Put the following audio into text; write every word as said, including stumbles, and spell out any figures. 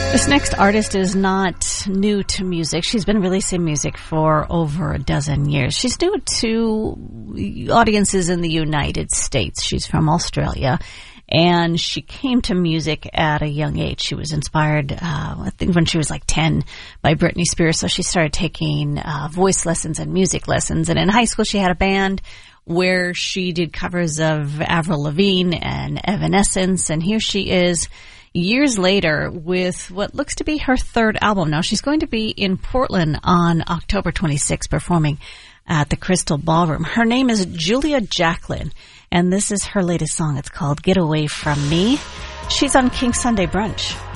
This next artist is not new to music. She's been releasing music for over a dozen years. She's new to audiences in the United States. She's from Australia, and she came to music at a young age. She was inspired, uh, I think when she was like ten, by Britney Spears, so she started taking uh, voice lessons and music lessons. And in high school, she had a band where she did covers of Avril Lavigne and Evanescence, and here she is years later with what looks to be her third album. Now, she's going to be in Portland on October twenty-sixth performing at the Crystal Ballroom. Her name is Julia Jacklin, and this is her latest song. It's called Get Away From Me. She's on King Sunday Brunch.